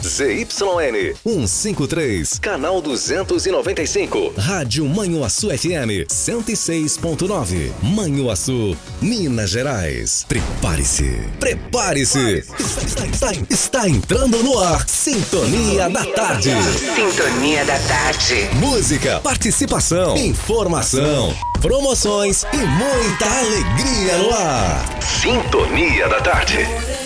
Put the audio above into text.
ZYN 153, canal 295. Rádio Manhuaçu FM 106.9. Manhuaçu, Minas Gerais. Prepare-se. Está entrando no ar. Sintonia da Tarde. Sintonia da Tarde. Música, participação, informação, promoções e muita alegria no ar. Sintonia da Tarde.